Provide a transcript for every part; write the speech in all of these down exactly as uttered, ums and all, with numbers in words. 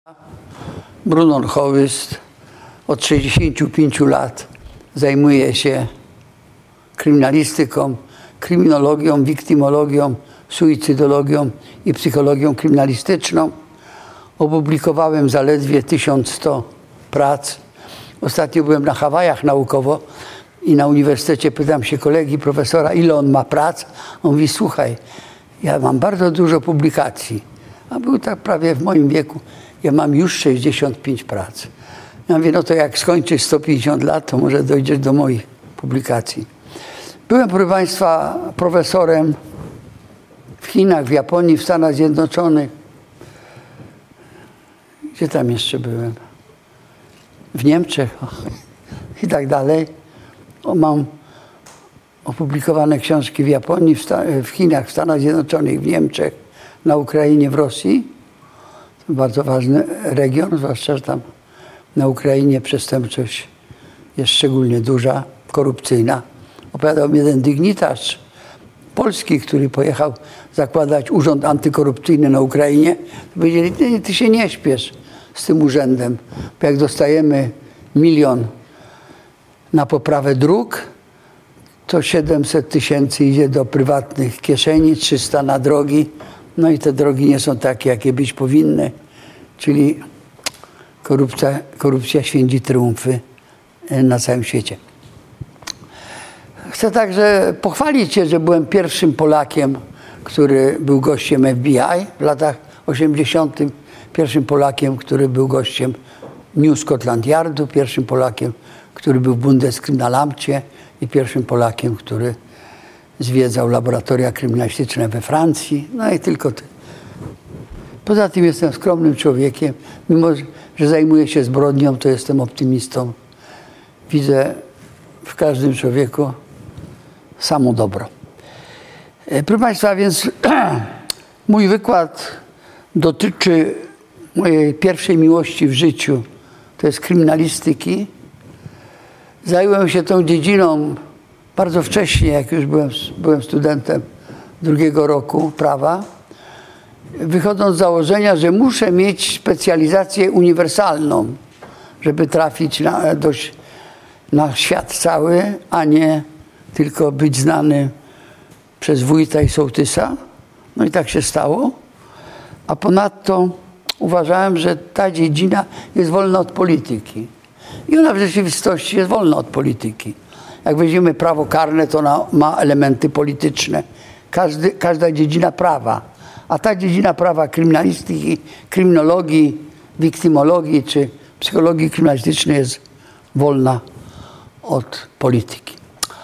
Bruno Orchowyst od sześćdziesięciu pięciu lat zajmuje się kryminalistyką, kryminologią, wiktymologią, suicydologią i psychologią kryminalistyczną. Opublikowałem zaledwie tysiąc sto prac. Ostatnio byłem na Hawajach naukowo i na uniwersytecie pytam się kolegi, profesora, ile on ma prac. On mówi, słuchaj, ja mam bardzo dużo publikacji. A był tak prawie w moim wieku. Ja mam już sześćdziesiąt pięć prac. Ja mówię, no to jak skończysz sto pięćdziesiąt lat, to może dojdziesz do moich publikacji. Byłem, proszę Państwa, profesorem w Chinach, w Japonii, w Stanach Zjednoczonych. Gdzie tam jeszcze byłem? W Niemczech i tak dalej. O, mam opublikowane książki w Japonii, w, w Chinach, w Stanach Zjednoczonych, w Niemczech, na Ukrainie, w Rosji. To bardzo ważny region, zwłaszcza, że tam na Ukrainie przestępczość jest szczególnie duża, korupcyjna. Opowiadał mi jeden dygnitarz polski, który pojechał zakładać urząd antykorupcyjny na Ukrainie. Powiedzieli, ty, ty się nie śpiesz z tym urzędem, bo jak dostajemy milion na poprawę dróg, to siedemset tysięcy idzie do prywatnych kieszeni, trzysta na drogi. No i te drogi nie są takie, jakie być powinny. Czyli korupcja, korupcja święci triumfy na całym świecie. Chcę także pochwalić się, że byłem pierwszym Polakiem, który był gościem F B I w latach osiemdziesiątych. Pierwszym Polakiem, który był gościem New Scotland Yardu. Pierwszym Polakiem, który był w Bundeskriminalamcie i pierwszym Polakiem, który zwiedzał laboratoria kryminalistyczne we Francji. No i tylko ty. Poza tym jestem skromnym człowiekiem. Mimo, że zajmuję się zbrodnią, to jestem optymistą. Widzę w każdym człowieku samo dobro. Proszę Państwa, więc mój wykład dotyczy mojej pierwszej miłości w życiu. To jest kryminalistyki. Zająłem się tą dziedziną bardzo wcześnie, jak już byłem, byłem studentem drugiego roku prawa, wychodząc z założenia, że muszę mieć specjalizację uniwersalną, żeby trafić na, do, na świat cały, a nie tylko być znany przez wójta i sołtysa. No i tak się stało. A ponadto uważałem, że ta dziedzina jest wolna od polityki. I ona w rzeczywistości jest wolna od polityki. Jak weźmiemy prawo karne, to ona ma elementy polityczne. Każdy, każda dziedzina prawa. A ta dziedzina prawa kryminalistyki, kryminologii, wiktymologii czy psychologii kryminalistycznej jest wolna od polityki.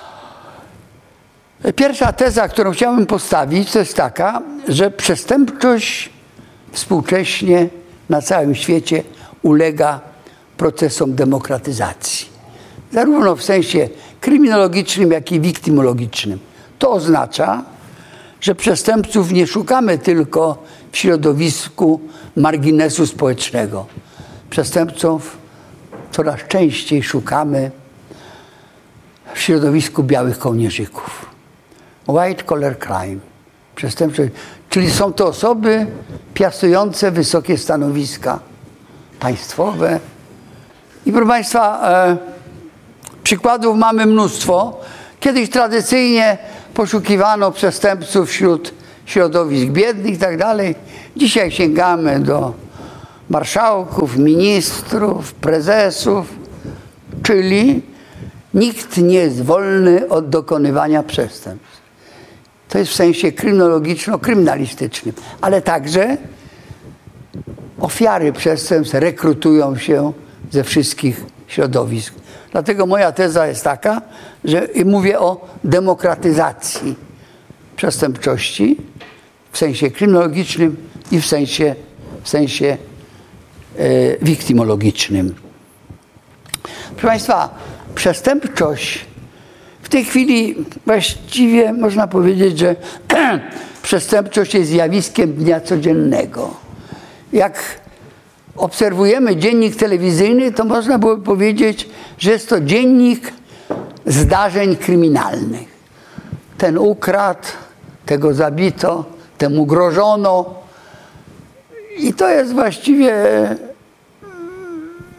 Pierwsza teza, którą chciałbym postawić, to jest taka, że przestępczość współcześnie na całym świecie ulega procesom demokratyzacji. Zarówno w sensie kryminologicznym, jak i wiktymologicznym. To oznacza, że przestępców nie szukamy tylko w środowisku marginesu społecznego. Przestępców coraz częściej szukamy w środowisku białych kołnierzyków. White collar crime. Przestępczość, czyli są to osoby piastujące wysokie stanowiska państwowe. I proszę Państwa, e, przykładów mamy mnóstwo. Kiedyś tradycyjnie poszukiwano przestępców wśród środowisk biednych i tak dalej. Dzisiaj sięgamy do marszałków, ministrów, prezesów, czyli nikt nie jest wolny od dokonywania przestępstw. To jest w sensie kryminologiczno-kryminalistycznym, ale także ofiary przestępstw rekrutują się ze wszystkich środowisk. Dlatego moja teza jest taka, że mówię o demokratyzacji przestępczości w sensie kryminologicznym i w sensie, w sensie e, wiktymologicznym. Proszę Państwa, przestępczość w tej chwili właściwie można powiedzieć, że przestępczość jest zjawiskiem dnia codziennego. Jak obserwujemy dziennik telewizyjny, to można było powiedzieć, że jest to dziennik zdarzeń kryminalnych. Ten ukradł, tego zabito, temu grożono. I to jest właściwie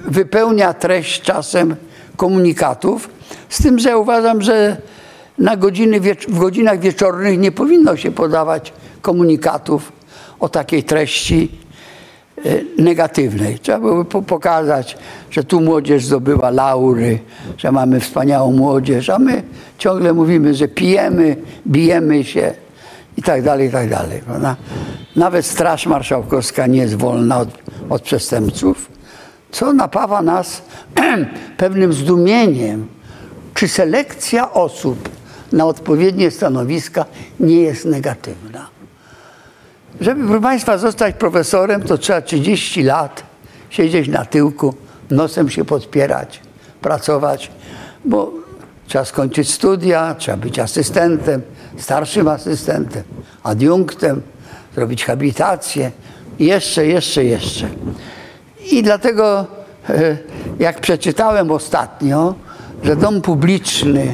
wypełnia treść czasem komunikatów, z tym, że uważam, że na godziny w godzinach wieczornych nie powinno się podawać komunikatów o takiej treści negatywnej. Trzeba byłoby pokazać, że tu młodzież zdobyła laury, że mamy wspaniałą młodzież, a my ciągle mówimy, że pijemy, bijemy się i tak dalej, i tak dalej. Nawet Straż Marszałkowska nie jest wolna od, od przestępców, co napawa nas pewnym zdumieniem, czy selekcja osób na odpowiednie stanowiska nie jest negatywna. Żeby, proszę Państwa, zostać profesorem, to trzeba trzydzieści lat siedzieć na tyłku, nosem się podpierać, pracować, bo trzeba skończyć studia, trzeba być asystentem, starszym asystentem, adiunktem, zrobić habilitację i jeszcze, jeszcze, jeszcze. I dlatego, jak przeczytałem ostatnio, że dom publiczny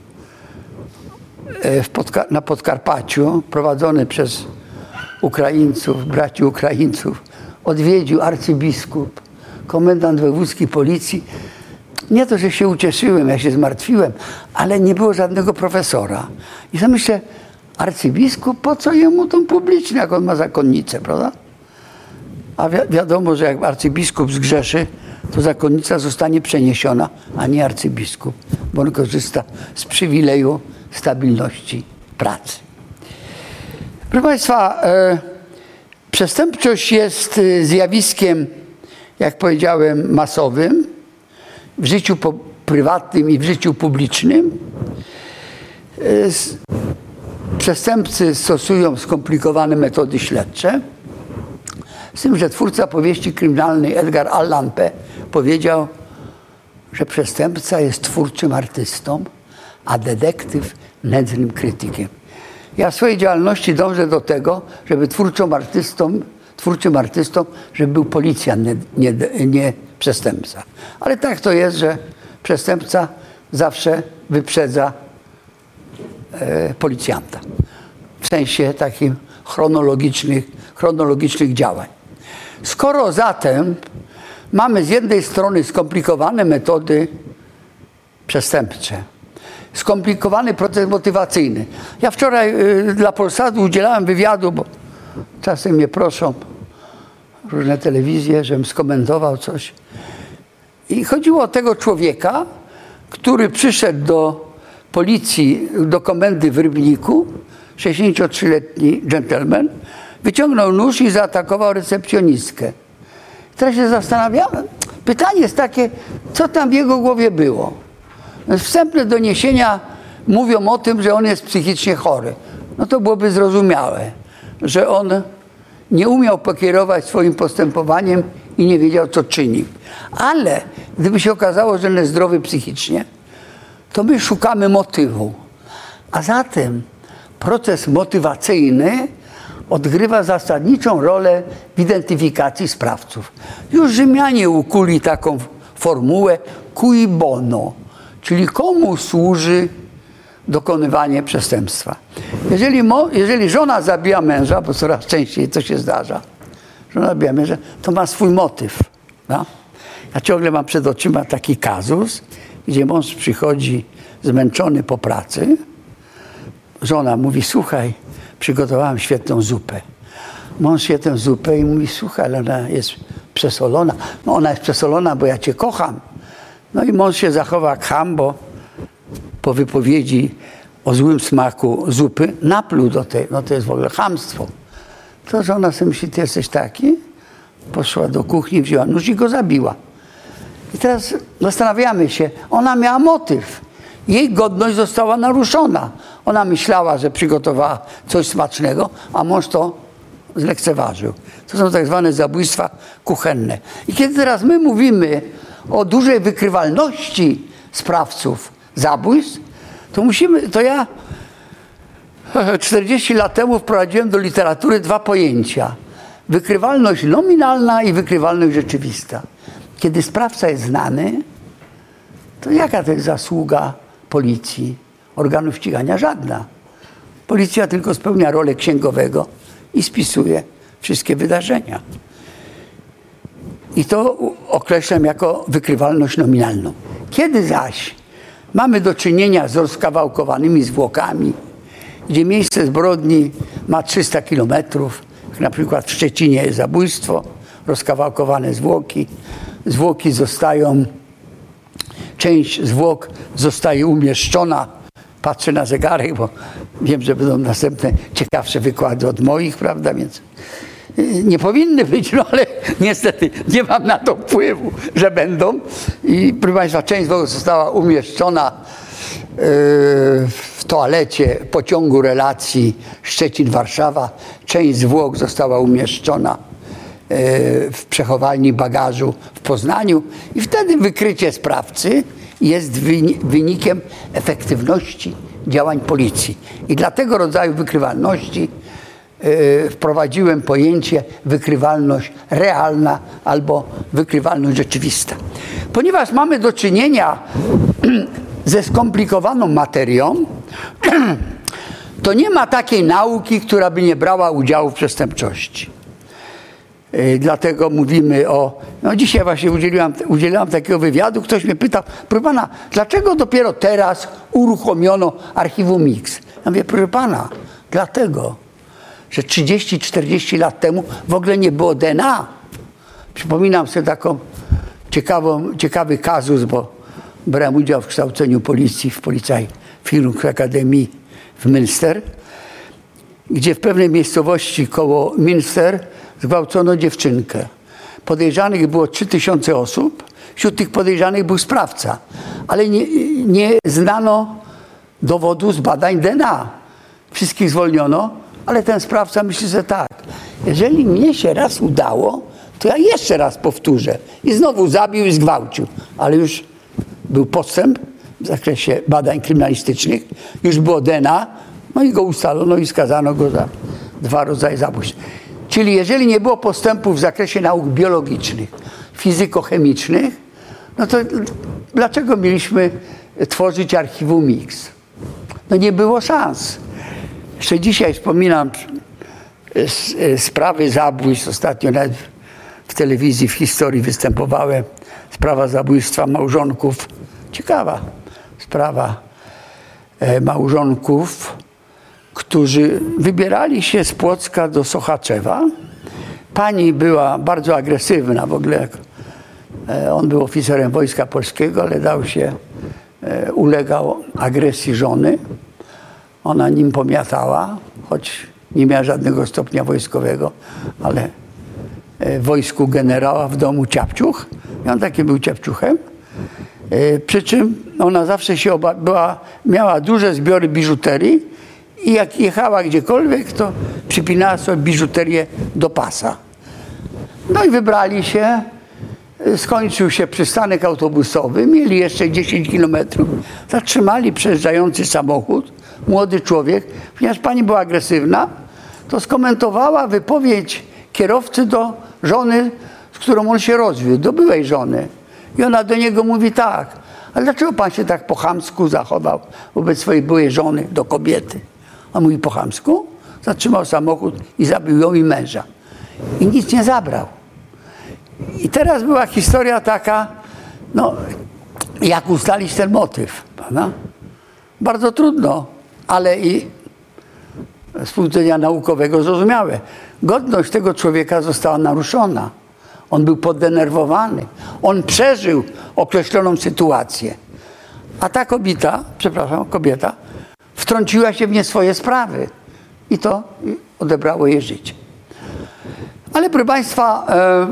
w Podka- na Podkarpaciu, prowadzony przez Ukraińców, braci Ukraińców, odwiedził arcybiskup, komendant wojewódzki policji. Nie to, że się ucieszyłem, ja się zmartwiłem, ale nie było żadnego profesora. I sobie myślę, arcybiskup, po co jemu dom publiczny, jak on ma zakonnicę, prawda? A wi- wiadomo, że jak arcybiskup zgrzeszy, to zakonnica zostanie przeniesiona, a nie arcybiskup, bo on korzysta z przywileju stabilności pracy. Proszę Państwa, e, przestępczość jest zjawiskiem, jak powiedziałem, masowym w życiu po, prywatnym i w życiu publicznym. E, s, przestępcy stosują skomplikowane metody śledcze. Z tym, że twórca powieści kryminalnej Edgar Allan Poe powiedział, że przestępca jest twórczym artystą, a detektyw nędznym krytykiem. Ja w swojej działalności dążę do tego, żeby twórczą artystą, twórczym artystą, żeby był policjant, nie, nie, nie przestępca. Ale tak to jest, że przestępca zawsze wyprzedza e, policjanta. W sensie takim chronologicznych, chronologicznych działań. Skoro zatem mamy z jednej strony skomplikowane metody przestępcze, skomplikowany proces motywacyjny. Ja wczoraj y, dla Polsatu udzielałem wywiadu, bo czasem mnie proszą różne telewizje, żebym skomentował coś. I chodziło o tego człowieka, który przyszedł do policji, do komendy w Rybniku, sześćdziesięciotrzyletni dżentelmen, wyciągnął nóż i zaatakował recepcjonistkę. Teraz się zastanawiałem. Pytanie jest takie, co tam w jego głowie było? Wstępne doniesienia mówią o tym, że on jest psychicznie chory. No to byłoby zrozumiałe, że on nie umiał pokierować swoim postępowaniem i nie wiedział, co czyni. Ale gdyby się okazało, że on jest zdrowy psychicznie, to my szukamy motywu. A zatem proces motywacyjny odgrywa zasadniczą rolę w identyfikacji sprawców. Już Rzymianie ukuli taką formułę cui bono, czyli komu służy dokonywanie przestępstwa. Jeżeli, mo, jeżeli żona zabija męża, bo coraz częściej to się zdarza, żona zabija męża, to ma swój motyw. No? Ja ciągle mam przed oczyma taki kazus, gdzie mąż przychodzi zmęczony po pracy, żona mówi, słuchaj, przygotowałam świetną zupę. Mąż je tę zupę i mówi, słuchaj, ale ona jest przesolona. No ona jest przesolona, bo ja cię kocham. No i mąż się zachowa jak cham, bo po wypowiedzi o złym smaku zupy napluł do tej, no to jest w ogóle chamstwo. To żona sobie myśli, ty jesteś taki? Poszła do kuchni, wzięła nóż i go zabiła. I teraz zastanawiamy się, ona miała motyw. Jej godność została naruszona. Ona myślała, że przygotowała coś smacznego, a mąż to zlekceważył. To są tak zwane zabójstwa kuchenne. I kiedy teraz my mówimy o dużej wykrywalności sprawców zabójstw, to musimy, to ja czterdzieści lat temu wprowadziłem do literatury dwa pojęcia. Wykrywalność nominalna i wykrywalność rzeczywista. Kiedy sprawca jest znany, to jaka to jest zasługa policji, organów ścigania? Żadna. Policja tylko spełnia rolę księgowego i spisuje wszystkie wydarzenia. I to określam jako wykrywalność nominalną. Kiedy zaś mamy do czynienia z rozkawałkowanymi zwłokami, gdzie miejsce zbrodni ma trzysta kilometrów, jak na przykład w Szczecinie jest zabójstwo, rozkawałkowane zwłoki, zwłoki zostają, część zwłok zostaje umieszczona, patrzę na zegarek, bo wiem, że będą następne ciekawsze wykłady od moich, prawda, więc nie powinny być, no ale niestety nie mam na to wpływu, że będą. I proszę Państwa, część zwłok została umieszczona w toalecie pociągu relacji Szczecin-Warszawa. Część zwłok została umieszczona w przechowalni bagażu w Poznaniu i wtedy wykrycie sprawcy jest wynikiem efektywności działań policji. I dla tego rodzaju wykrywalności wprowadziłem pojęcie wykrywalność realna albo wykrywalność rzeczywista. Ponieważ mamy do czynienia ze skomplikowaną materią, to nie ma takiej nauki, która by nie brała udziału w przestępczości. Dlatego mówimy o... No dzisiaj właśnie udzieliłam, udzieliłam takiego wywiadu. Ktoś mnie pytał, proszę pana, dlaczego dopiero teraz uruchomiono archiwum X? Ja mówię, proszę pana, dlatego, że trzydzieści czterdzieści lat temu w ogóle nie było D N A. Przypominam sobie taką ciekawą, ciekawy kazus, bo brałem udział w kształceniu policji w Polizei Film Akademii w Münster, gdzie w pewnej miejscowości koło Münster zgwałcono dziewczynkę. Podejrzanych było trzy tysiące osób. Wśród tych podejrzanych był sprawca, ale nie, nie znano dowodu z badań D N A. Wszystkich zwolniono, ale ten sprawca myśli, że tak, jeżeli mnie się raz udało, to ja jeszcze raz powtórzę. I znowu zabił i zgwałcił. Ale już był postęp w zakresie badań kryminalistycznych, już było D N A, no i go ustalono i skazano go za dwa rodzaje zabójstw. Czyli jeżeli nie było postępu w zakresie nauk biologicznych, fizykochemicznych, no to dlaczego mieliśmy tworzyć archiwum X? No nie było szans. Jeszcze dzisiaj wspominam sprawy zabójstw. Ostatnio nawet w telewizji, w historii występowałem. Sprawa zabójstwa małżonków. Ciekawa sprawa małżonków, którzy wybierali się z Płocka do Sochaczewa. Pani była bardzo agresywna w ogóle. On był oficerem Wojska Polskiego, ale dał się, ulegał agresji żony. Ona nim pomiatała, choć nie miała żadnego stopnia wojskowego, ale w wojsku generała, w domu ciapciuch. I on taki był ciapciuchem. Przy czym ona zawsze się oba, była, miała duże zbiory biżuterii i jak jechała gdziekolwiek, to przypinała sobie biżuterię do pasa. No i wybrali się, skończył się przystanek autobusowy, mieli jeszcze dziesięć kilometrów, zatrzymali przejeżdżający samochód, młody człowiek, ponieważ pani była agresywna, to skomentowała wypowiedź kierowcy do żony, z którą on się rozwiódł, do byłej żony. I ona do niego mówi tak, ale dlaczego pan się tak po chamsku zachował wobec swojej byłej żony, do kobiety? On mówi, po chamsku? Zatrzymał samochód i zabił ją i męża. I nic nie zabrał. I teraz była historia taka, no, jak ustalić ten motyw, prawda? Bardzo trudno, ale i z punktu widzenia naukowego zrozumiałe. Godność tego człowieka została naruszona. On był poddenerwowany. On przeżył określoną sytuację. A ta kobieta, przepraszam, kobieta, wtrąciła się w nie swoje sprawy. I to odebrało jej życie. Ale proszę Państwa,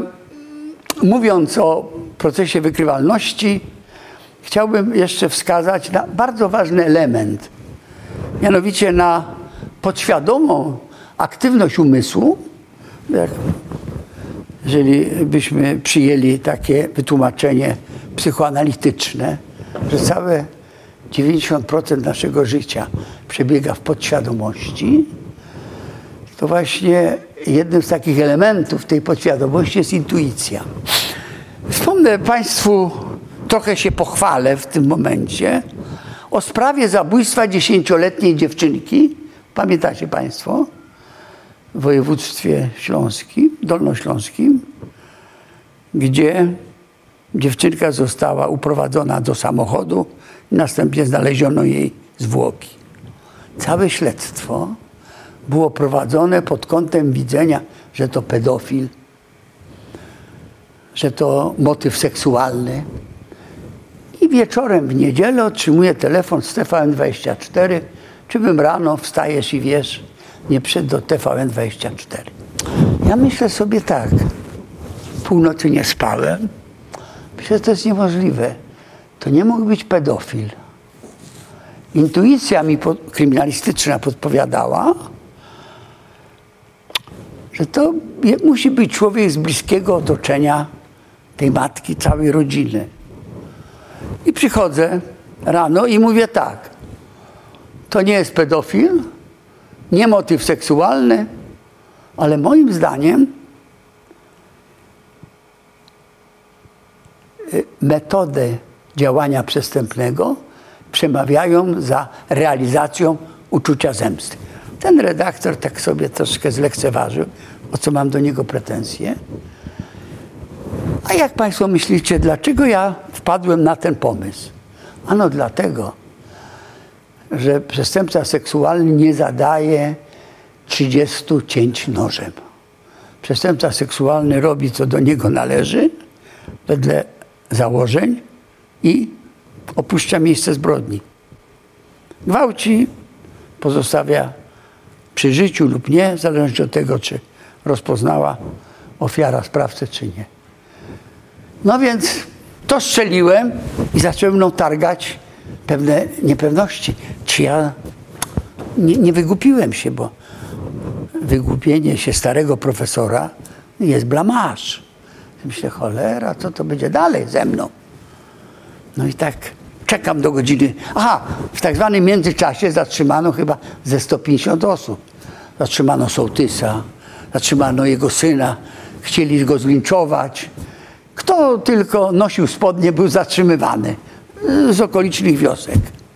e, mówiąc o procesie wykrywalności, chciałbym jeszcze wskazać na bardzo ważny element. Mianowicie na podświadomą aktywność umysłu, jak, jeżeli byśmy przyjęli takie wytłumaczenie psychoanalityczne, że całe dziewięćdziesiąt procent naszego życia przebiega w podświadomości, to właśnie jednym z takich elementów tej podświadomości jest intuicja. Wspomnę Państwu, trochę się pochwalę w tym momencie, o sprawie zabójstwa dziesięcioletniej dziewczynki. Pamiętacie Państwo? W województwie śląskim, dolnośląskim. gdzie dziewczynka została uprowadzona do samochodu i następnie znaleziono jej zwłoki. Całe śledztwo było prowadzone pod kątem widzenia, że to pedofil, że to motyw seksualny. I wieczorem w niedzielę otrzymuję telefon z T V N dwadzieścia cztery, czy bym rano wstajesz i wiesz, nie przyszedł do T V N dwadzieścia cztery. Ja myślę sobie tak, północy nie spałem, myślę, że to jest niemożliwe. To nie mógł być pedofil. Intuicja mi pod, kryminalistyczna podpowiadała, że to je, musi być człowiek z bliskiego otoczenia tej matki, całej rodziny. I przychodzę rano i mówię tak, to nie jest pedofil, nie motyw seksualny, ale moim zdaniem metody działania przestępnego przemawiają za realizacją uczucia zemsty. Ten redaktor tak sobie troszkę zlekceważył, o co mam do niego pretensje. A jak państwo myślicie, dlaczego ja wpadłem na ten pomysł? Ano dlatego, że przestępca seksualny nie zadaje trzydziestu cięć nożem. Przestępca seksualny robi, co do niego należy, wedle założeń i opuszcza miejsce zbrodni. Gwałci, pozostawia przy życiu lub nie, w zależności od tego, czy rozpoznała ofiara sprawcę, czy nie. No więc to strzeliłem i zacząłem mną targać pewne niepewności. Czy ja nie, nie wygłupiłem się, bo wygłupienie się starego profesora jest blamaż. Myślę, cholera, co to będzie dalej ze mną? No i tak czekam do godziny. Aha, w tak zwanym międzyczasie zatrzymano chyba ze sto pięćdziesiąt osób. Zatrzymano sołtysa, zatrzymano jego syna, chcieli go zlinczować. Kto tylko nosił spodnie, był zatrzymywany z okolicznych wiosek.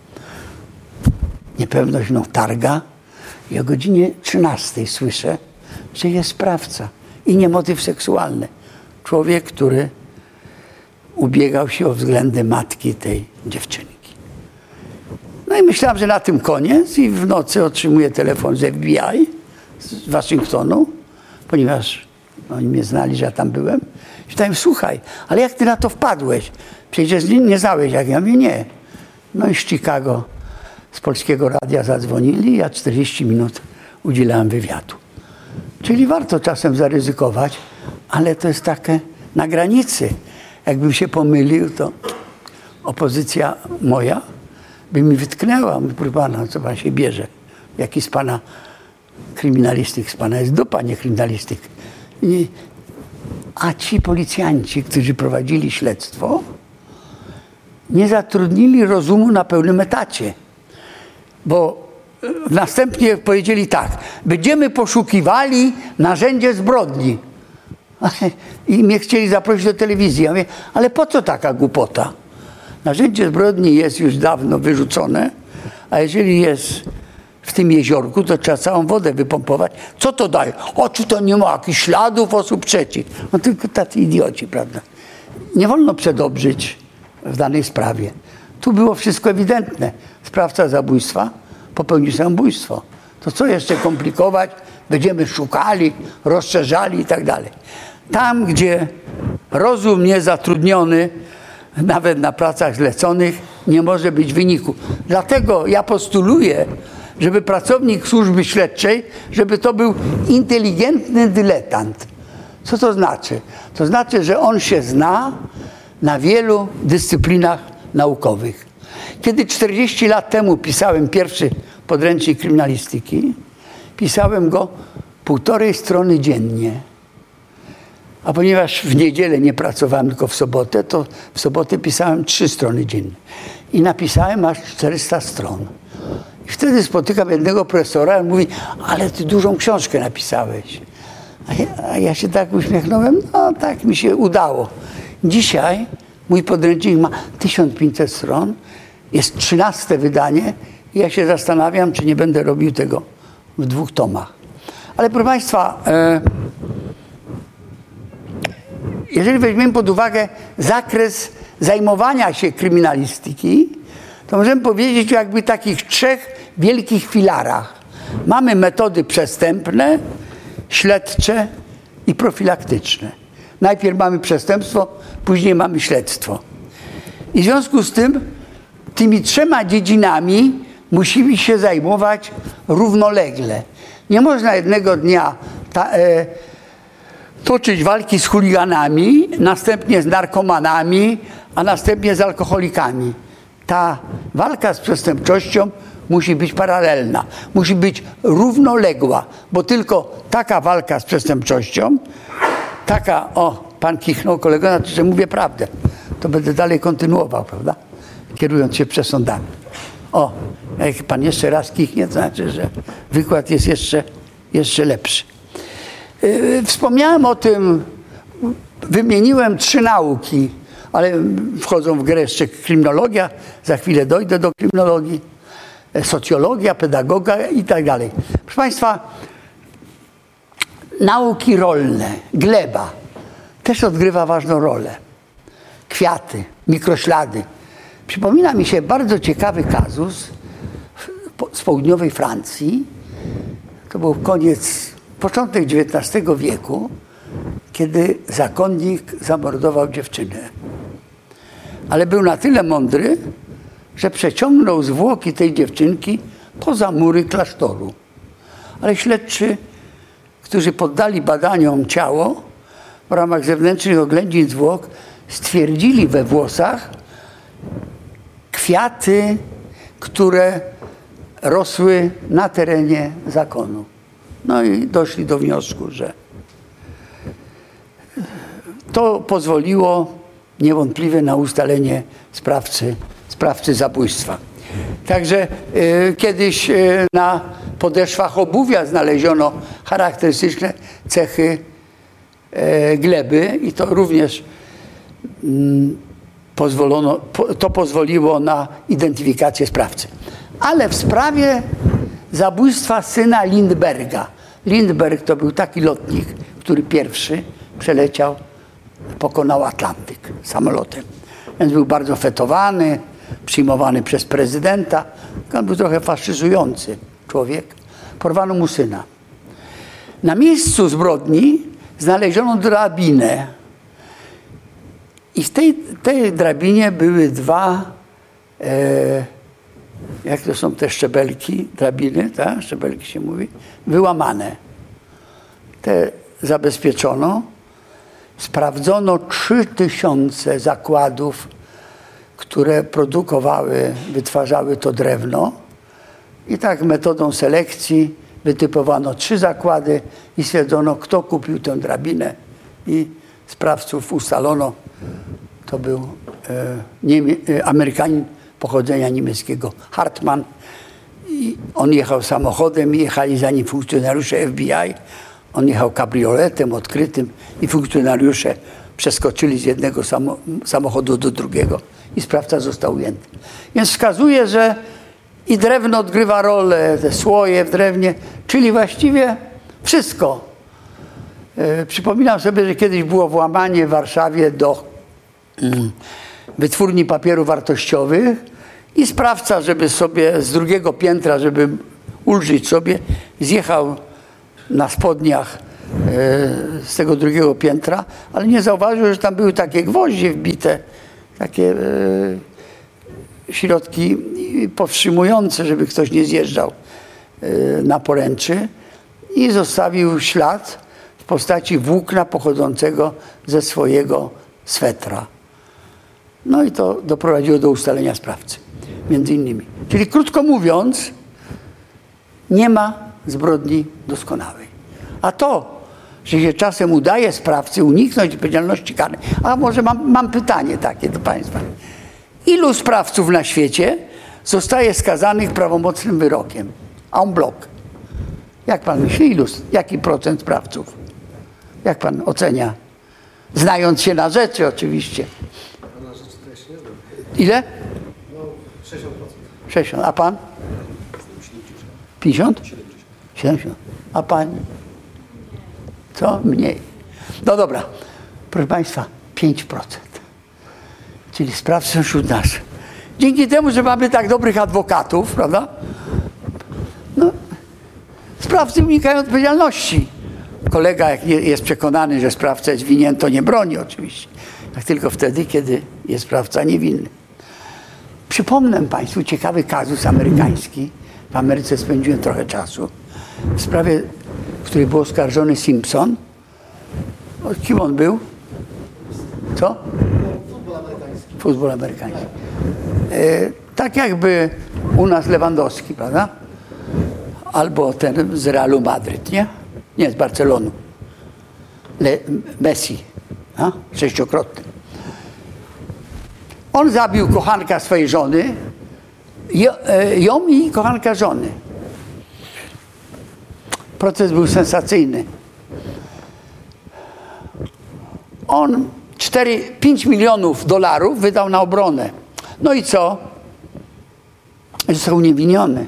Niepewność mną targa i o godzinie trzynastej słyszę, że jest sprawca i nie motyw seksualny. Człowiek, który ubiegał się o względy matki tej dziewczynki. No i myślałem, że na tym koniec i w nocy otrzymuję telefon z F B I z Waszyngtonu, ponieważ oni mnie znali, że ja tam byłem. I pytałem, słuchaj, ale jak ty na to wpadłeś? Przecież nie, nie znałeś, jak ja mówię, nie. No i z Chicago, z Polskiego Radia zadzwonili, ja czterdzieści minut udzielałem wywiadu. Czyli warto czasem zaryzykować, ale to jest takie na granicy. Jakbym się pomylił, to opozycja moja by mi wytknęła. Mówi, pana, co pan się bierze? Jaki z pana kryminalistyk? Z pana jest dupa, nie kryminalistyk. I, a ci policjanci, którzy prowadzili śledztwo, nie zatrudnili rozumu na pełnym etacie. Bo następnie powiedzieli tak, będziemy poszukiwali narzędzie zbrodni. I mnie chcieli zaprosić do telewizji. Ja mówię, ale po co taka głupota? Narzędzie zbrodni jest już dawno wyrzucone, a jeżeli jest w tym jeziorku, to trzeba całą wodę wypompować. Co to daje? O, czy to nie ma jakichś śladów osób trzecich? No tylko tacy idioci, prawda? Nie wolno przedobrzyć w danej sprawie. Tu było wszystko ewidentne. Sprawca zabójstwa popełnił samobójstwo. To co jeszcze komplikować? Będziemy szukali, rozszerzali i tak dalej. Tam, gdzie rozum niezatrudniony, nawet na pracach zleconych, nie może być wyniku. Dlatego ja postuluję, żeby pracownik służby śledczej, żeby to był inteligentny dyletant. Co to znaczy? To znaczy, że on się zna na wielu dyscyplinach naukowych. Kiedy czterdzieści lat temu pisałem pierwszy podręcznik kryminalistyki, pisałem go półtorej strony dziennie. A ponieważ w niedzielę nie pracowałem, tylko w sobotę, to w sobotę pisałem trzy strony dziennie. I napisałem aż czterysta stron. I wtedy spotykam jednego profesora, on mówi, ale ty dużą książkę napisałeś. A ja, a ja się tak uśmiechnąłem, no tak mi się udało. Dzisiaj mój podręcznik ma tysiąc pięćset stron, jest trzynaste wydanie i ja się zastanawiam, czy nie będę robił tego w dwóch tomach. Ale proszę Państwa, e, jeżeli weźmiemy pod uwagę zakres zajmowania się kryminalistyki, to możemy powiedzieć o jakby takich trzech wielkich filarach. Mamy metody przestępne, śledcze i profilaktyczne. Najpierw mamy przestępstwo, później mamy śledztwo. I w związku z tym tymi trzema dziedzinami musimy się zajmować równolegle. Nie można jednego dnia ta, e, toczyć walki z chuliganami, następnie z narkomanami, a następnie z alkoholikami. Ta walka z przestępczością musi być paralelna, musi być równoległa, bo tylko taka walka z przestępczością, taka, o, pan kichnął kolego, znaczy, że mówię prawdę, to będę dalej kontynuował, prawda, kierując się przesądami. O, jak pan jeszcze raz kichnie, to znaczy, że wykład jest jeszcze, jeszcze lepszy. Yy, wspomniałem o tym, wymieniłem trzy nauki, ale wchodzą w grę jeszcze kryminologia, za chwilę dojdę do kryminologii, socjologia, pedagoga i tak dalej. Proszę Państwa, nauki rolne, gleba też odgrywa ważną rolę. Kwiaty, mikroślady. Przypomina mi się bardzo ciekawy kazus z południowej Francji. To był koniec, początek dziewiętnastego wieku, kiedy zakonnik zamordował dziewczynę. Ale był na tyle mądry, że przeciągnął zwłoki tej dziewczynki poza mury klasztoru. Ale śledczy, którzy poddali badaniom ciało w ramach zewnętrznych oględzin zwłok, stwierdzili we włosach kwiaty, które rosły na terenie zakonu. No i doszli do wniosku, że to pozwoliło niewątpliwie na ustalenie sprawcy, sprawcy zabójstwa. Także y, kiedyś y, na podeszwach obuwia znaleziono charakterystyczne cechy y, gleby i to również y, pozwolono, po, to pozwoliło na identyfikację sprawcy. Ale w sprawie zabójstwa syna Lindberga. Lindberg to był taki lotnik, który pierwszy przeleciał, pokonał Atlantyk samolotem. Więc był bardzo fetowany, przyjmowany przez prezydenta. On był trochę faszyzujący człowiek. Porwano mu syna. Na miejscu zbrodni znaleziono drabinę. I w tej, tej drabinie były dwa, e, jak to są te szczebelki, drabiny, tak? Szczebelki się mówi, wyłamane. Te zabezpieczono. Sprawdzono trzy tysiące zakładów, które produkowały, wytwarzały to drewno. I tak metodą selekcji wytypowano trzy zakłady i stwierdzono, kto kupił tę drabinę. I sprawców ustalono. To był e, Niemie, e, Amerykanin pochodzenia niemieckiego, Hartmann. I on jechał samochodem i jechali za nim funkcjonariusze F B I. On jechał kabrioletem odkrytym i funkcjonariusze przeskoczyli z jednego samo, samochodu do drugiego i sprawca został ujęty. Więc wskazuje, że i drewno odgrywa rolę, te słoje w drewnie, czyli właściwie wszystko. E, przypominam sobie, że kiedyś było włamanie w Warszawie do mm, wytwórni papierów wartościowych i sprawca, żeby sobie z drugiego piętra, żeby ulżyć sobie, zjechał na spodniach e, z tego drugiego piętra, ale nie zauważył, że tam były takie gwoździe wbite, takie e, środki powstrzymujące, żeby ktoś nie zjeżdżał e, na poręczy i zostawił ślad w postaci włókna pochodzącego ze swojego swetra. No i to doprowadziło do ustalenia sprawcy, między innymi. Czyli krótko mówiąc, nie ma zbrodni doskonałej. A to, że się czasem udaje sprawcy uniknąć odpowiedzialności karnej. A może mam, mam pytanie takie do Państwa. Ilu sprawców na świecie zostaje skazanych prawomocnym wyrokiem? En bloc. Jak Pan myśli, ilu? Jaki procent sprawców? Jak Pan ocenia? Znając się na rzeczy oczywiście. Na rzeczy to ja się nie znam. Ile? No, sześćdziesiąt procent. sześćdziesiąt. A Pan? pięćdziesiąt? siedemdziesiąt. A Pani? Co? Mniej. No dobra. proszę Państwa, pięć procent. Czyli sprawcy są wśród nas. Dzięki temu, że mamy tak dobrych adwokatów, prawda? No, sprawcy unikają odpowiedzialności. Kolega, jak jest przekonany, że sprawca jest winien, to nie broni oczywiście. Jak tylko wtedy, kiedy jest sprawca niewinny. Przypomnę Państwu ciekawy kazus amerykański. W Ameryce spędziłem trochę czasu. W sprawie, w której był oskarżony Simpson. O, kim on był? Co? Futbol amerykański. Futbol amerykański. E, tak jakby u nas Lewandowski, prawda? Albo ten z Realu Madryt, nie? Nie, z Barcelony. Le, Messi, a? Sześciokrotny. On zabił kochanka swojej żony, ją i kochanka żony. Proces był sensacyjny. On cztery, pięć milionów dolarów wydał na obronę. No i co? Został uniewinniony.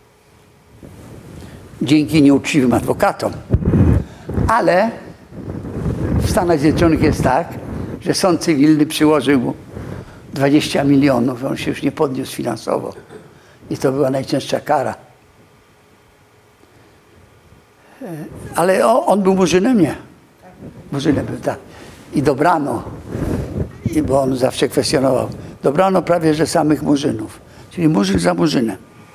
Dzięki nieuczciwym adwokatom. Ale w Stanach Zjednoczonych jest tak, że sąd cywilny przyłożył mu dwadzieścia milionów. On się już nie podniósł finansowo. I to była najcięższa kara. Ale on był murzynem? Nie. Murzynem był, tak. I dobrano, I bo on zawsze kwestionował, dobrano prawie, że samych murzynów. Czyli murzyn za murzynem.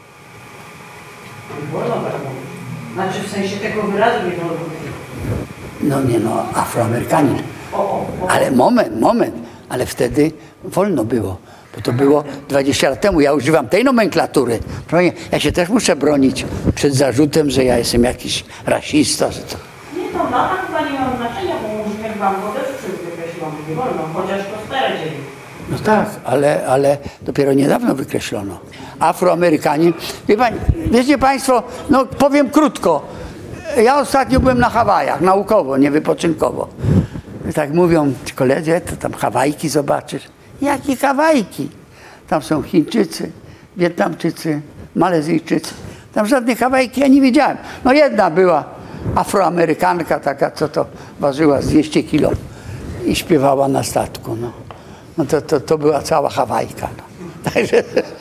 Wolno tak mówić. Znaczy w sensie tego wyrazu nie wolno mówić. No nie no, Afroamerykanin. O, o, o. Ale moment, moment. Ale wtedy wolno było. Bo to było dwadzieścia lat temu. Ja używam tej nomenklatury. Ja się też muszę bronić przed zarzutem, że ja jestem jakiś rasista. Że to... Nie, to lata chyba nie ma znaczenia, bo murzyn jak wam też wykreślono, nie wolno, chociaż to stare dzieli. No tak, ale, ale dopiero niedawno wykreślono. Afroamerykanin. Wie pani, wiecie Państwo, no powiem krótko. Ja ostatnio byłem na Hawajach, naukowo, nie wypoczynkowo. I tak mówią ci koledzy, to tam Hawajki zobaczysz. Jakie Hawajki? Tam są Chińczycy, Wietnamczycy, Malezyjczycy. Tam żadnych Hawajki ja nie widziałem. No jedna była Afroamerykanka, taka co to ważyła z dwieście kilo i śpiewała na statku. No, no to, to, to była cała Hawajka. No. Także,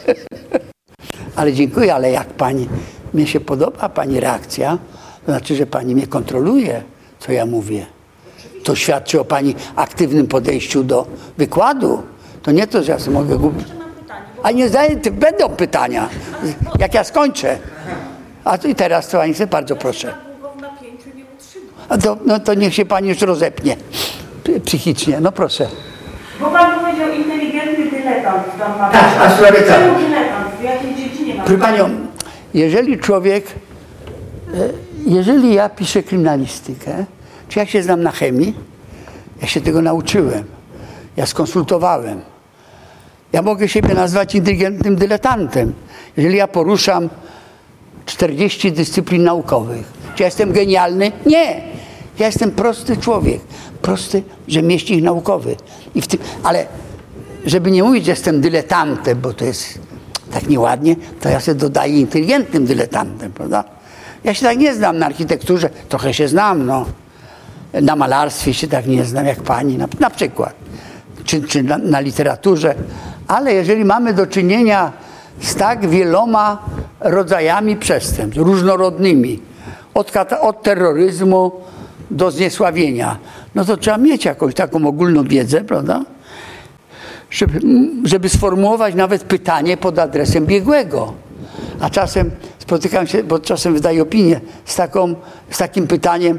ale dziękuję, ale jak pani, mnie się podoba pani reakcja, to znaczy, że pani mnie kontroluje, co ja mówię. To świadczy o pani aktywnym podejściu do wykładu. To nie to, że ja sobie mogę gubić. A nie zdaję, będą pytania, jak ja skończę. A to i teraz, to pani sobie bardzo proszę. A to, no to niech się pani już rozepnie psychicznie. No proszę. Bo pan powiedział inteligentny dyletant. Tak, a sprawie tak. Czemu dyletant? W jakiej dziedzinie ma? Proszę panią, jeżeli człowiek, jeżeli ja piszę kryminalistykę, czy ja się znam na chemii, ja się tego nauczyłem, ja skonsultowałem. Ja mogę siebie nazwać inteligentnym dyletantem, jeżeli ja poruszam czterdzieści dyscyplin naukowych. Czy ja jestem genialny? Nie. Ja jestem prosty człowiek, prosty rzemieślnik naukowy. I w tym, ale żeby nie mówić, że jestem dyletantem, bo to jest tak nieładnie, to ja sobie dodaję inteligentnym dyletantem, prawda? Ja się tak nie znam na architekturze, trochę się znam, no. Na malarstwie się tak nie znam jak pani, na, na przykład. Czy, czy na, na literaturze. Ale jeżeli mamy do czynienia z tak wieloma rodzajami przestępstw, różnorodnymi, od, kata, od terroryzmu do zniesławienia, no to trzeba mieć jakąś taką ogólną wiedzę, prawda? Żeby, żeby sformułować nawet pytanie pod adresem biegłego. A czasem spotykam się, bo czasem wydaję opinię z, taką, z takim pytaniem,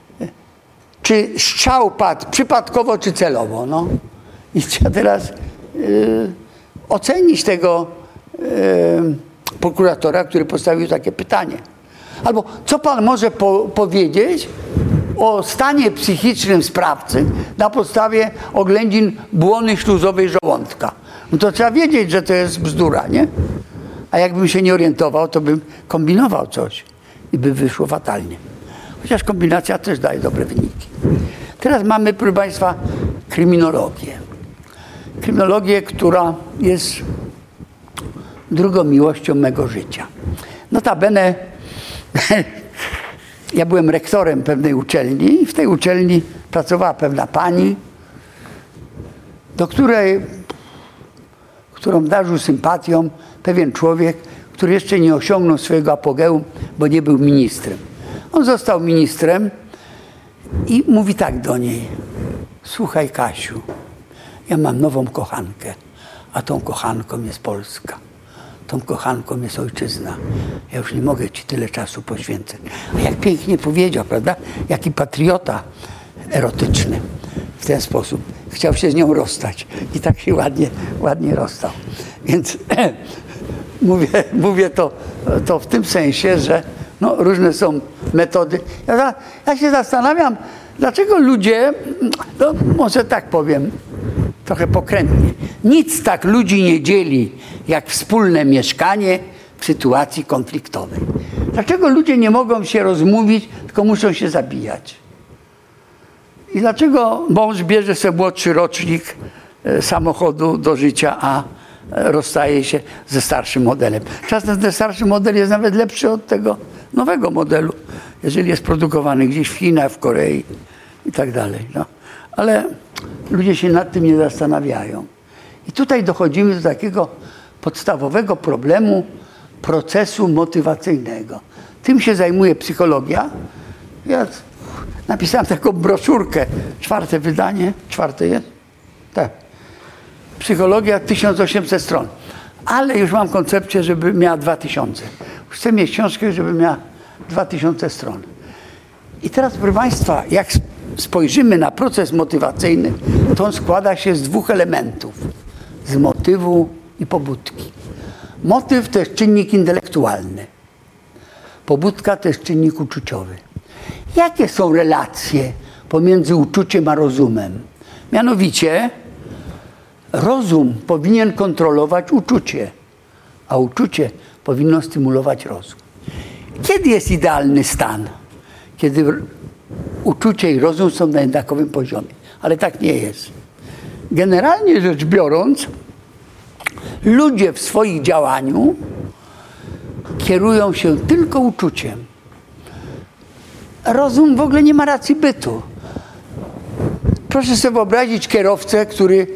czy strzał padł przypadkowo, czy celowo. No. I trzeba teraz y, ocenić tego y, prokuratora, który postawił takie pytanie. Albo co pan może po, powiedzieć o stanie psychicznym sprawcy na podstawie oględzin błony śluzowej żołądka? No to trzeba wiedzieć, że to jest bzdura, nie? A jakbym się nie orientował, to bym kombinował coś i by wyszło fatalnie. Chociaż kombinacja też daje dobre wyniki. Teraz mamy, proszę Państwa, kryminologię. Kryminologię, która jest drugą miłością mego życia. Notabene ja byłem rektorem pewnej uczelni i w tej uczelni pracowała pewna pani, do której, którą darzył sympatią pewien człowiek, który jeszcze nie osiągnął swojego apogeum, bo nie był ministrem. On został ministrem i mówi tak do niej: słuchaj, Kasiu, ja mam nową kochankę, a tą kochanką jest Polska. Tą kochanką jest ojczyzna. Ja już nie mogę ci tyle czasu poświęcać. A jak pięknie powiedział, prawda? Jaki patriota erotyczny w ten sposób. Chciał się z nią rozstać i tak się ładnie, ładnie rozstał. Więc mówię, mówię to, to w tym sensie, że no, różne są metody. Ja, ja się zastanawiam, dlaczego ludzie, no może tak powiem, trochę pokrętnie, nic tak ludzi nie dzieli jak wspólne mieszkanie w sytuacji konfliktowej. Dlaczego ludzie nie mogą się rozmówić, tylko muszą się zabijać? I dlaczego mąż bierze sobie młodszy rocznik samochodu do życia, a rozstaje się ze starszym modelem? Czasem ten starszy model jest nawet lepszy od tego nowego modelu, jeżeli jest produkowany gdzieś w Chinach, w Korei i tak dalej. No. Ale ludzie się nad tym nie zastanawiają. I tutaj dochodzimy do takiego podstawowego problemu procesu motywacyjnego. Tym się zajmuje psychologia. Ja napisałem taką broszurkę, czwarte wydanie, czwarte jest? Tak. Psychologia, tysiąc osiemset stron. Ale już mam koncepcję, żeby miała dwa tysiące. Chcę mieć książkę, żeby miała dwa tysiące stron. I teraz, proszę Państwa, jak spojrzymy na proces motywacyjny, to on składa się z dwóch elementów. Z motywu i pobudki. Motyw to jest czynnik intelektualny. Pobudka to jest czynnik uczuciowy. Jakie są relacje pomiędzy uczuciem a rozumem? Mianowicie rozum powinien kontrolować uczucie, a uczucie powinno stymulować rozum. Kiedy jest idealny stan? Kiedy uczucie i rozum są na jednakowym poziomie. Ale tak nie jest. Generalnie rzecz biorąc, ludzie w swoim działaniu kierują się tylko uczuciem. Rozum w ogóle nie ma racji bytu. Proszę sobie wyobrazić kierowcę, który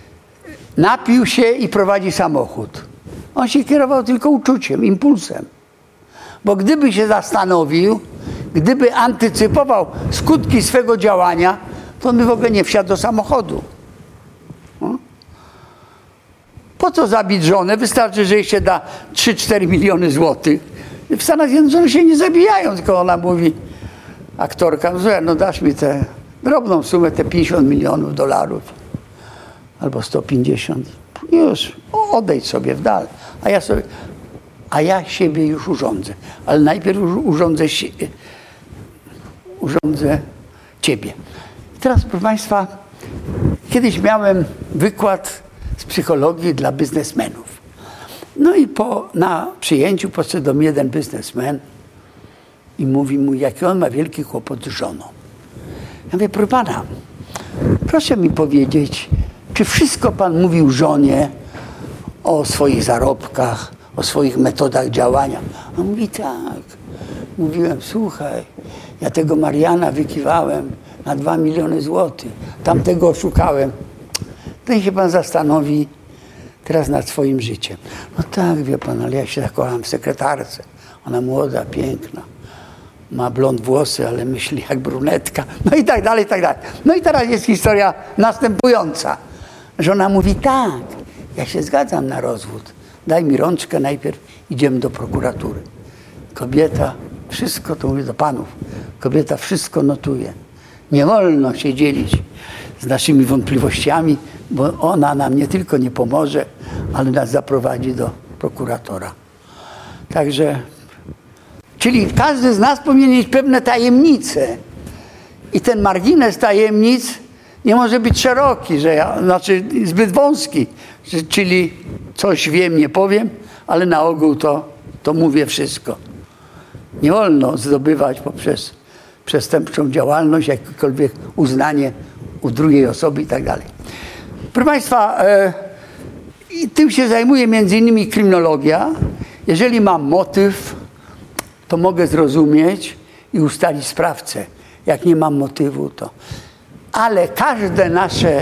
napił się i prowadzi samochód. On się kierował tylko uczuciem, impulsem. Bo gdyby się zastanowił, gdyby antycypował skutki swego działania, to on by w ogóle nie wsiadł do samochodu. No. Po co zabić żonę? Wystarczy, że jej się da trzy cztery miliony złotych. W Stanach Zjednoczonych się nie zabijają, tylko ona mówi, aktorka, no dasz mi tę drobną sumę, te pięćdziesiąt milionów dolarów albo sto pięćdziesiąt. Już, odejdź sobie w dal. A ja sobie, a ja siebie już urządzę. Ale najpierw urządzę, się, urządzę ciebie. Teraz, proszę Państwa, kiedyś miałem wykład z psychologii dla biznesmenów. No i po, na przyjęciu podszedł do mnie jeden biznesmen i mówi mu, jaki on ma wielki kłopot z żoną. Ja mówię, proszę pana, proszę mi powiedzieć, czy wszystko pan mówił żonie o swoich zarobkach, o swoich metodach działania? On mówi, tak. Mówiłem, słuchaj, ja tego Mariana wykiwałem na dwa miliony złotych, tamtego oszukałem. To się pan zastanowi teraz nad swoim życiem. No tak, wie pan, ale ja się zakochałem w sekretarce. Ona młoda, piękna. Ma blond włosy, ale myśli jak brunetka. No i tak dalej, i tak dalej. No i teraz jest historia następująca. Żona mówi, tak, ja się zgadzam na rozwód. Daj mi rączkę najpierw, idziemy do prokuratury. Kobieta, wszystko, to mówię do panów, kobieta wszystko notuje. Nie wolno się dzielić z naszymi wątpliwościami, bo ona nam nie tylko nie pomoże, ale nas zaprowadzi do prokuratora. Także, czyli każdy z nas powinien mieć pewne tajemnice. I ten margines tajemnic nie może być szeroki, że ja, znaczy zbyt wąski, że, czyli coś wiem, nie powiem, ale na ogół to, to mówię wszystko. Nie wolno zdobywać poprzez przestępczą działalność, jakiekolwiek uznanie u drugiej osoby i tak dalej. Proszę Państwa, e, i tym się zajmuje między innymi kryminologia. Jeżeli mam motyw, to mogę zrozumieć i ustalić sprawcę. Jak nie mam motywu, to... Ale każde nasze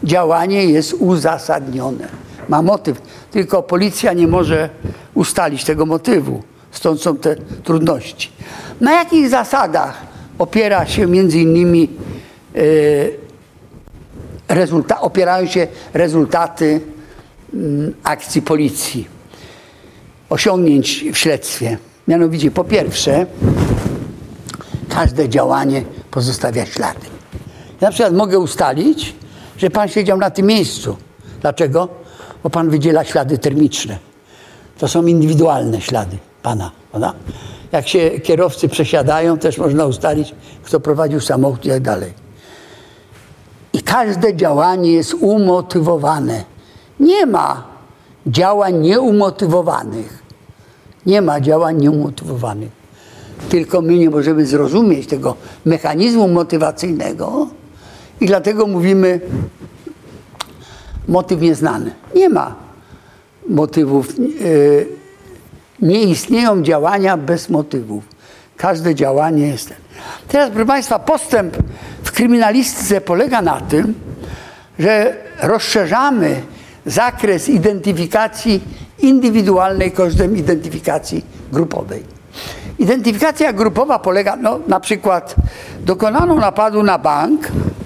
działanie jest uzasadnione. Ma motyw, tylko policja nie może ustalić tego motywu. Stąd są te trudności. Na jakich zasadach opiera się między innymi yy, rezulta- opierają się rezultaty yy, akcji policji, osiągnięć w śledztwie? Mianowicie, po pierwsze, każde działanie pozostawia ślady. Ja na przykład mogę ustalić, że pan siedział na tym miejscu. Dlaczego? Bo pan wydziela ślady termiczne. To są indywidualne ślady pana, prawda? Jak się kierowcy przesiadają, też można ustalić, kto prowadził samochód i tak dalej. I każde działanie jest umotywowane. Nie ma działań nieumotywowanych. Nie ma działań nieumotywowanych. Tylko my nie możemy zrozumieć tego mechanizmu motywacyjnego i dlatego mówimy motyw nieznany. Nie ma motywów. Yy, nie istnieją działania bez motywów. Każde działanie jest ten. Teraz, proszę Państwa, postęp w kryminalistyce polega na tym, że rozszerzamy zakres identyfikacji indywidualnej kosztem identyfikacji grupowej. Identyfikacja grupowa polega, no, na przykład dokonano napadu na bank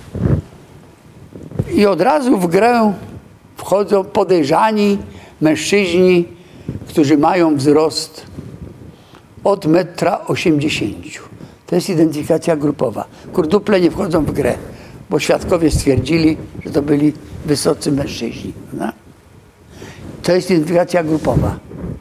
i od razu w grę wchodzą podejrzani mężczyźni, którzy mają wzrost od metra osiemdziesięciu. To jest identyfikacja grupowa. Kurduple nie wchodzą w grę, bo świadkowie stwierdzili, że to byli wysocy mężczyźni. No? To jest identyfikacja grupowa.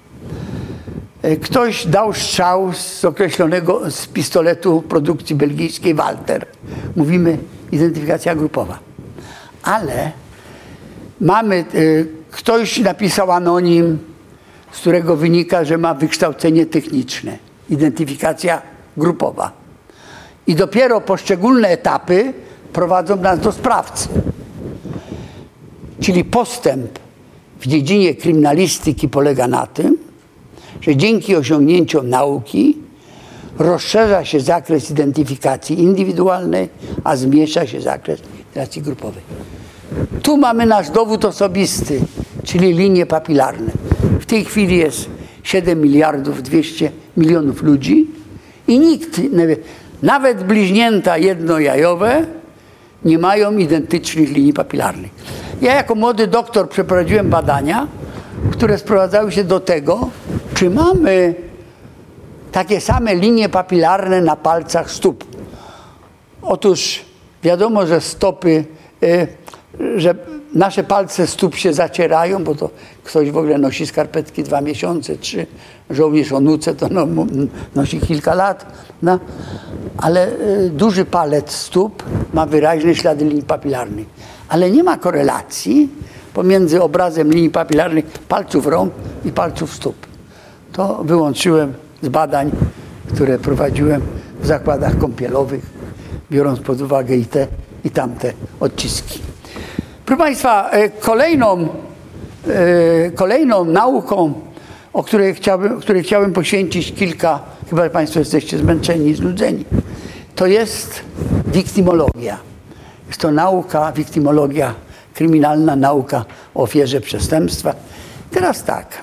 Ktoś dał strzał z określonego, z pistoletu produkcji belgijskiej Walter. Mówimy identyfikacja grupowa. Ale mamy, ktoś napisał anonim, z którego wynika, że ma wykształcenie techniczne. Identyfikacja grupowa. I dopiero poszczególne etapy prowadzą nas do sprawcy. Czyli postęp w dziedzinie kryminalistyki polega na tym, że dzięki osiągnięciom nauki rozszerza się zakres identyfikacji indywidualnej, a zmniejsza się zakres identyfikacji grupowej. Tu mamy nasz dowód osobisty, czyli linie papilarne. W tej chwili jest siedem miliardów dwieście milionów ludzi i nikt, nawet bliźnięta jednojajowe, nie mają identycznych linii papilarnych. Ja jako młody doktor przeprowadziłem badania, które sprowadzały się do tego, czy mamy takie same linie papilarne na palcach stóp. Otóż wiadomo, że stopy, y, że nasze palce stóp się zacierają, bo to ktoś w ogóle nosi skarpetki dwa miesiące, trzy. Żołnierz o nuce to no, nosi kilka lat. No. Ale y, duży palec stóp ma wyraźne ślady linii papilarnych. Ale nie ma korelacji pomiędzy obrazem linii papilarnych palców rąk i palców stóp. To wyłączyłem z badań, które prowadziłem w zakładach kąpielowych, biorąc pod uwagę i te, i tamte odciski. Proszę Państwa, kolejną, kolejną nauką, o której chciałbym, której chciałbym poświęcić kilka, chyba Państwo jesteście zmęczeni i znudzeni, to jest wiktymologia. Jest to nauka, wiktymologia, kryminalna nauka o ofierze przestępstwa. Teraz tak.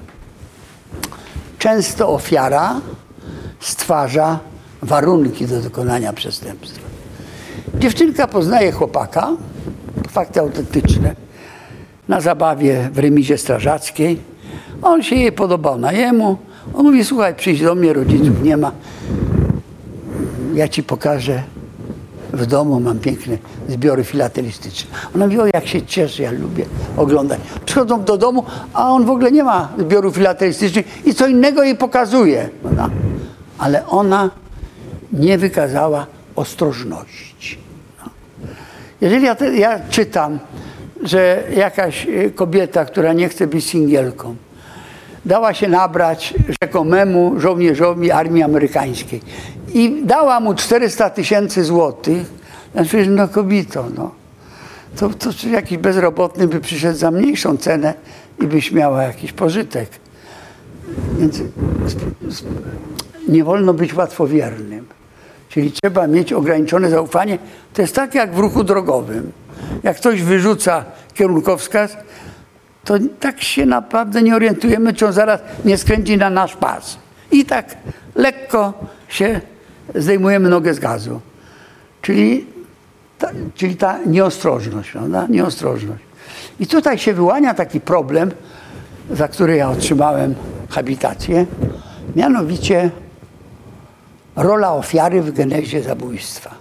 Często ofiara stwarza warunki do dokonania przestępstwa. Dziewczynka poznaje chłopaka, fakty autentyczne, na zabawie w remizie strażackiej. On się jej podobał na jemu. On mówi, słuchaj, przyjdź do mnie, rodziców nie ma. Ja ci pokażę, w domu mam piękne zbiory filatelistyczne. Ona mówi, o jak się cieszę, ja lubię oglądać. Przychodzą do domu, a on w ogóle nie ma zbiorów filatelistycznych i co innego jej pokazuje. No, ale ona nie wykazała ostrożności. No. Jeżeli ja, te, ja czytam, że jakaś kobieta, która nie chce być singielką, dała się nabrać rzekomemu żołnierzowi armii amerykańskiej i dała mu czterysta tysięcy złotych, znaczy, no kobito, no, to, to jakiś bezrobotny by przyszedł za mniejszą cenę i byś miała jakiś pożytek. Więc nie wolno być łatwowiernym. Czyli trzeba mieć ograniczone zaufanie. To jest tak jak w ruchu drogowym. jak ktoś wyrzuca kierunkowskaz, to tak się naprawdę nie orientujemy, czy on zaraz nie skręci na nasz pas. I tak lekko się zdejmujemy nogę z gazu. Czyli ta, czyli ta nieostrożność, prawda? Nieostrożność. I tutaj się wyłania taki problem, za który ja otrzymałem habilitację, mianowicie rola ofiary w genezie zabójstwa.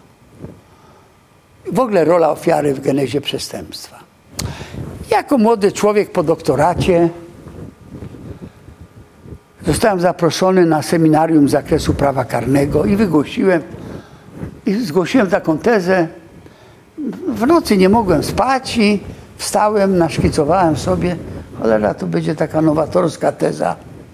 W ogóle rola ofiary w genezie przestępstwa. Jako młody człowiek po doktoracie zostałem zaproszony na seminarium z zakresu prawa karnego i wygłosiłem, i zgłosiłem taką tezę. W nocy nie mogłem spać i wstałem, naszkicowałem sobie, cholera, to będzie taka nowatorska teza,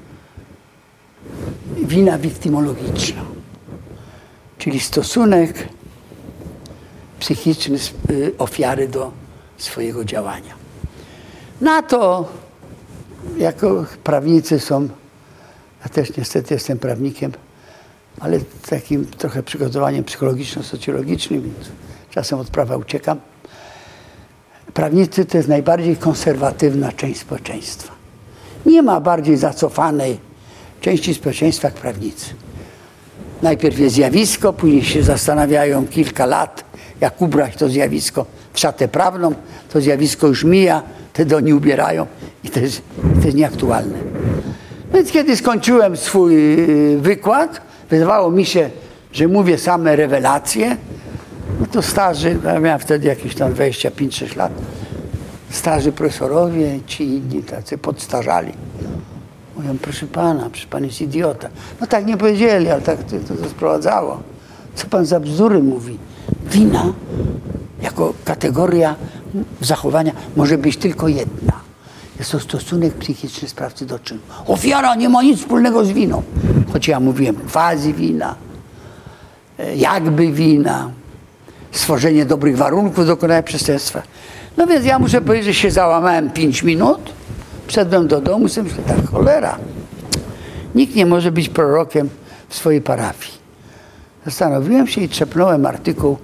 wina wiktymologiczna, czyli stosunek psychiczny ofiary do swojego działania. Na to, jako prawnicy są, ja też niestety jestem prawnikiem, ale takim trochę przygotowaniem psychologiczno-socjologicznym, więc czasem od prawa uciekam. Prawnicy to jest najbardziej konserwatywna część społeczeństwa. Nie ma bardziej zacofanej części społeczeństwa jak prawnicy. Najpierw jest zjawisko, później się zastanawiają kilka lat, jak ubrać to zjawisko w szatę prawną. To zjawisko już mija, wtedy oni ubierają i to jest, to jest nieaktualne. Więc kiedy skończyłem swój wykład, wydawało mi się, że mówię same rewelacje, no to starzy, ja miałem wtedy jakieś tam dwadzieścia pięć sześć lat, starzy profesorowie, ci inni tacy podstarzali. Mówią, proszę pana, przecież pan jest idiota. No tak nie powiedzieli, ale tak to, to sprowadzało. Co pan za bzdury mówi? Wina jako kategoria zachowania może być tylko jedna. Jest to stosunek psychiczny sprawcy do czynu. Ofiara nie ma nic wspólnego z winą. Choć ja mówiłem quasi wina, jakby wina, stworzenie dobrych warunków do dokonania przestępstwa. No więc ja muszę powiedzieć, że się załamałem pięć minut, wszedłem do domu i sobie myślę, tak cholera, nikt nie może być prorokiem w swojej parafii. Zastanowiłem się i trzepnąłem artykuł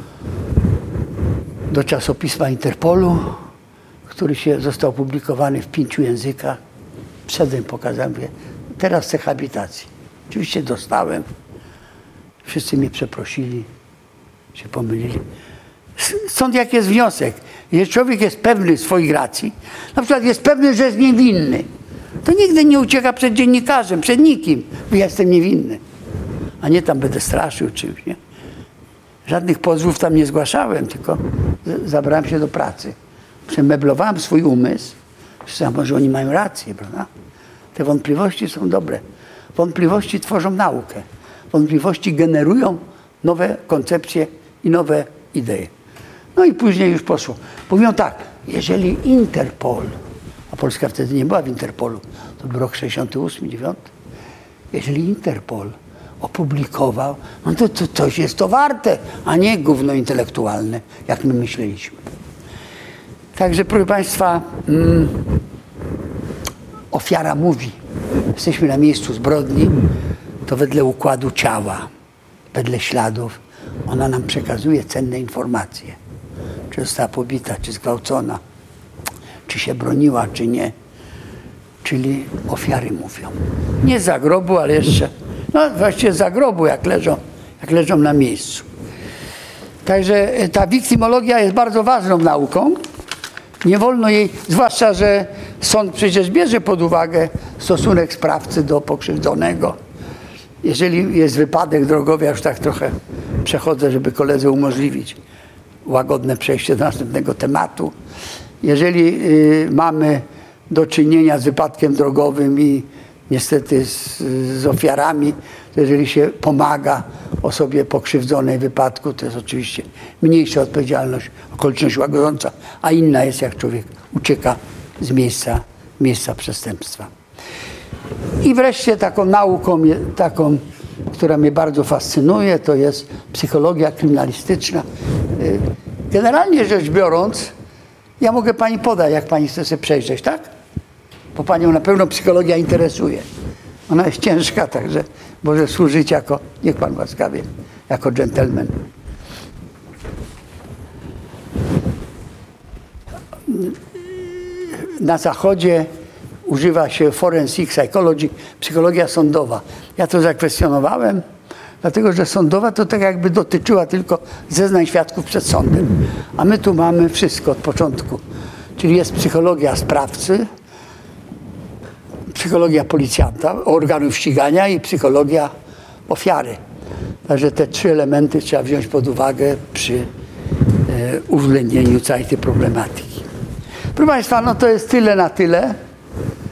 do czasopisma Interpolu, który się został opublikowany w pięciu językach. Wszedłem, pokazałem, mówię, teraz chcę habilitacji. Oczywiście dostałem. Wszyscy mnie przeprosili, się pomylili. Stąd jak jest wniosek? Jeżeli człowiek jest pewny swoich racji, na przykład jest pewny, że jest niewinny, to nigdy nie ucieka przed dziennikarzem, przed nikim, bo ja jestem niewinny. A nie tam będę straszył czymś, nie? Żadnych pozwów tam nie zgłaszałem, tylko zabrałem się do pracy. Przemeblowałem swój umysł, że może oni mają rację, prawda? Te wątpliwości są dobre. Wątpliwości tworzą naukę. Wątpliwości generują nowe koncepcje i nowe idee. No i później już poszło. Mówią tak, jeżeli Interpol, a Polska wtedy nie była w Interpolu, to był rok sześćdziesiąty ósmy, dziewiąty. Jeżeli Interpol opublikował, no to, to coś jest to warte, a nie gówno intelektualne, jak my myśleliśmy. Także, proszę Państwa, mm, ofiara mówi, jesteśmy na miejscu zbrodni, to wedle układu ciała, wedle śladów, ona nam przekazuje cenne informacje. Czy została pobita, czy zgwałcona, czy się broniła, czy nie. Czyli ofiary mówią. Nie za grobu, ale jeszcze, no właściwie za grobu, jak leżą, jak leżą na miejscu. Także ta wiktymologia jest bardzo ważną nauką. Nie wolno jej, zwłaszcza, że sąd przecież bierze pod uwagę stosunek sprawcy do pokrzywdzonego. Jeżeli jest wypadek drogowy, ja już tak trochę przechodzę, żeby koledze umożliwić łagodne przejście do następnego tematu. Jeżeli y, mamy do czynienia z wypadkiem drogowym i niestety z, z ofiarami, to jeżeli się pomaga osobie pokrzywdzonej w wypadku, to jest oczywiście mniejsza odpowiedzialność, okoliczność łagodząca, a inna jest, jak człowiek ucieka z miejsca, miejsca przestępstwa. I wreszcie taką nauką, taką, która mnie bardzo fascynuje, to jest psychologia kryminalistyczna. Generalnie rzecz biorąc, ja mogę pani podać, jak pani chce sobie przejrzeć, tak? Bo panią na pewno psychologia interesuje. Ona jest ciężka, także może służyć jako, niech pan łaskawie, jako dżentelmen. na Zachodzie używa się forensic psychology, psychologia sądowa. Ja to zakwestionowałem, dlatego że sądowa to tak jakby dotyczyła tylko zeznań świadków przed sądem. A my tu mamy wszystko od początku. Czyli jest psychologia sprawcy, psychologia policjanta, organów ścigania i psychologia ofiary. Także te trzy elementy trzeba wziąć pod uwagę przy e, uwzględnieniu całej tej problematyki. Proszę Państwa, no to jest tyle na tyle.